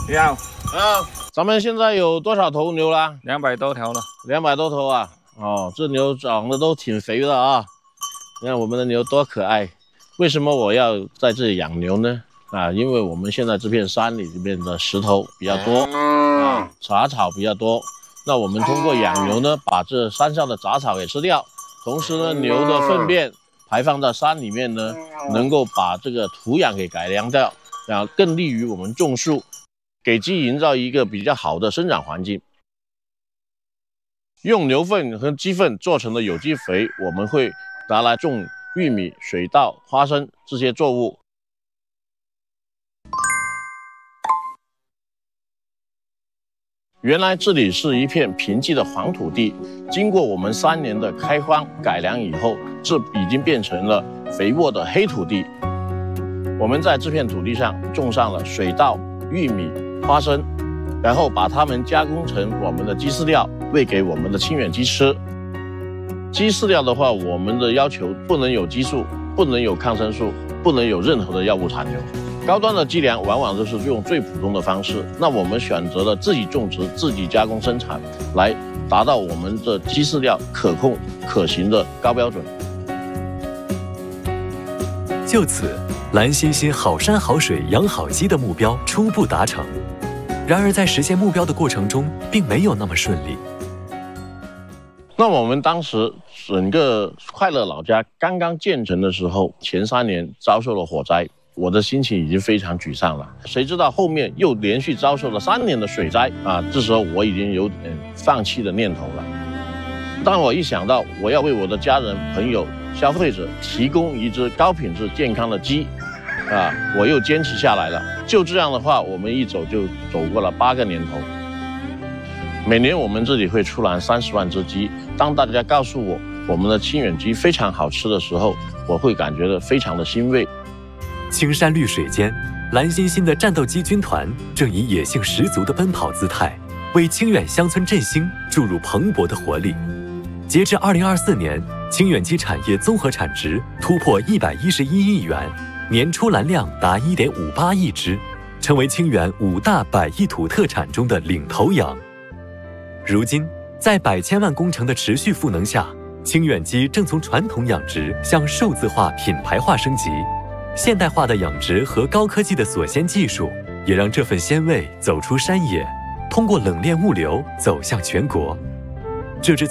要。 咱们现在有多少头牛啦 200多条了。 200多头啊！哦，这牛长得都挺肥的啊。你看我们的牛多可爱。为什么我要在这里养牛呢？因为我们现在这片山里面的石头比较多杂草比较多。那我们通过养牛呢，把这山上的杂草给吃掉，同时呢，牛的粪便排放到山里面呢，能够把这个土壤给改良掉，更利于我们种树，给鸡营造一个比较好的生长环境。用牛粪和鸡粪做成的有机肥，我们会拿来种玉米、水稻、花生这些作物。原来这里是一片贫瘠的黄土地，经过我们3年的开荒改良以后，这已经变成了肥沃的黑土地。我们在这片土地上种上了水稻、玉米、花生，然后把它们加工成我们的鸡饲料，喂给我们的清远鸡吃。鸡饲料的话，我们的要求不能有激素，不能有抗生素，不能有任何的药物残留。高端的鸡粮往往都是用最普通的方式，那我们选择了自己种植、自己加工生产，来达到我们的鸡饲料可控、可行的高标准。 就此，蓝欣欣好山好水养好鸡的目标初步达成。然而，在实现目标的过程中，并没有那么顺利。 那我们当时整个快乐老家刚刚建成的时候，前3年遭受了火灾。我的心情已经非常沮丧了，谁知道后面又连续遭受了3年的水灾这时候我已经有点放弃的念头了。当我一想到我要为我的家人、朋友、消费者提供一只高品质、健康的鸡我又坚持下来了。就这样的话，我们一走就走过了8个年头。每年我们这里会出栏30万只鸡。当大家告诉我们的清远鸡非常好吃的时候，我会感觉到非常的欣慰。 青山绿水间，蓝欣欣的战斗机军团正以野性十足的奔跑姿态，为清远乡村振兴注入蓬勃的活力。截至2024年，清远鸡产业综合产值突破111亿元，年出栏量达1.58亿只，成为清远5大100亿土特产中的领头羊。如今，在100千万工程的持续赋能下，清远鸡正从传统养殖向数字化、品牌化升级。现代化的养殖和高科技的锁鲜技术，也让这份鲜味走出山野，通过冷链物流走向全国。这支